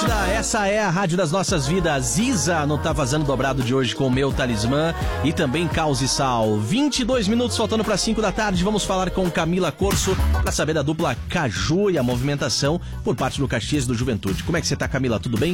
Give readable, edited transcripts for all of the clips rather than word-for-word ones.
Atlântida, essa é a rádio das nossas vidas. Isa no Tá Vazando Dobrado de hoje com o Meu Talismã e também Caos e Sal. 22 minutos faltando para 5 da tarde. Vamos falar com Camila Corso para saber da dupla Caju e a movimentação por parte do Caxias do Juventude. Como é que você tá, Camila? Tudo bem?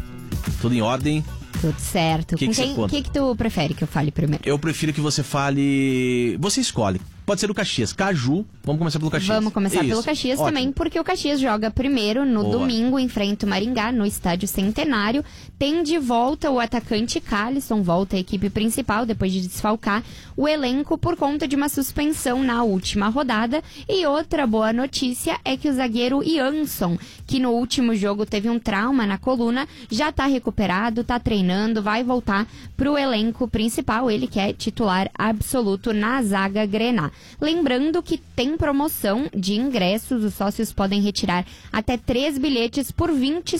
Tudo em ordem? Tudo certo. O que tu prefere que eu fale primeiro? Eu prefiro que você fale... Você escolhe. Pode ser do Caxias. Caju. Vamos começar pelo Caxias. Vamos começar pelo Caxias. Ótimo. Também, porque o Caxias joga primeiro no domingo, enfrenta o Maringá, no Estádio Centenário. Tem de volta o atacante Calisson, volta à equipe principal, depois de desfalcar o elenco por conta de uma suspensão na última rodada. E outra boa notícia é que o zagueiro Jansson, que no último jogo teve um trauma na coluna, já está recuperado, está treinando, vai voltar para o elenco principal. Ele que é titular absoluto na zaga grená. Lembrando que tem promoção de ingressos, os sócios podem retirar até 3 bilhetes por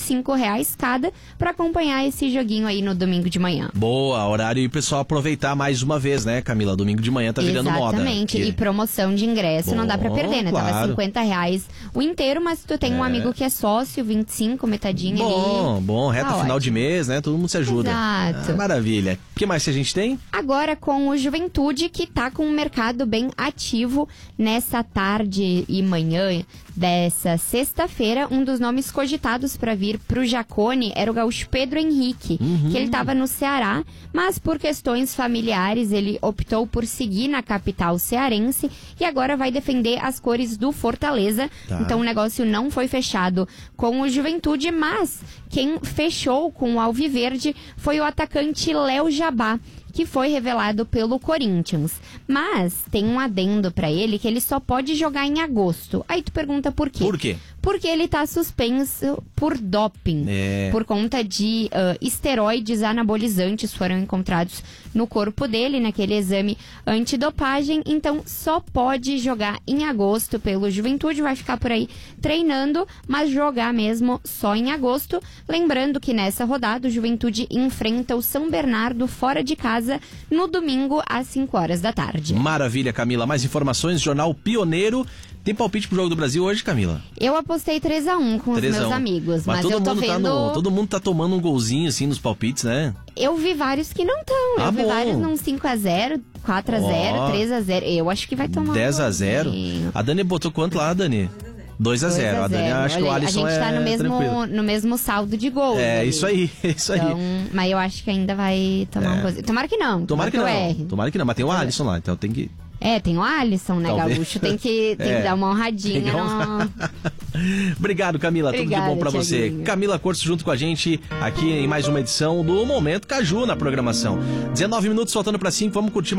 R$25 cada para acompanhar esse joguinho aí no domingo de manhã. Boa, horário e o pessoal aproveitar mais uma vez, né, Camila? Domingo de manhã tá virando moda. Exatamente, e promoção de ingresso não dá pra perder, né? Claro. Tava R$50 o inteiro, mas tu tem um amigo que é sócio, 25, metadinha ali. Bom, reta final de mês, né? Todo mundo se ajuda. Exato. Maravilha. O que mais que a gente tem? Agora com o Juventude, que tá com um mercado bem ativo nessa tarde e manhã dessa sexta-feira. Um dos nomes cogitados para vir pro Jacone era o gaúcho Pedro Henrique, que ele estava no Ceará, mas por questões familiares ele optou por seguir na capital cearense e agora vai defender as cores do Fortaleza. Tá. Então o negócio não foi fechado com o Juventude, mas quem fechou com o Alviverde foi o atacante Léo Jabá, que foi revelado pelo Corinthians. Mas tem um adendo pra ele que ele só pode jogar em agosto. Aí tu pergunta por quê? Por quê? Porque ele tá suspenso por doping. Por conta de esteroides anabolizantes foram encontrados no corpo dele, naquele exame antidopagem. Então só pode jogar em agosto pelo Juventude. Vai ficar por aí treinando, mas jogar mesmo só em agosto. Lembrando que nessa rodada o Juventude enfrenta o São Bernardo fora de casa no domingo às 5 horas da tarde. Maravilha, Camila. Mais informações, Jornal Pioneiro. Tem palpite pro Jogo do Brasil hoje, Camila? Eu apostei 3-1 com os meus amigos, mas eu tô vendo... todo mundo tá tomando um golzinho, assim, nos palpites, né? Eu vi vários que não estão. Eu vi vários num 5-0, 4-0, 3-0. Eu acho que vai tomar 10-0. A Dani botou quanto lá, Dani? 2-0. A Dani acha que o Alisson a gente tá no mesmo saldo de gols. É, isso aí, isso aí. Então, mas eu acho que ainda vai tomar um golzinho. Tomara que não. Tomara que não, mas tem o Alisson lá, então tem que... tem o Alisson, né, Talvez. Gaúcho? Tem que dar uma honradinha. Obrigado, Camila. Obrigada, tudo de bom pra você. Thiaguinho. Camila Corso junto com a gente aqui em mais uma edição do Momento Caju na programação. 19 minutos faltando pra 5, vamos curtir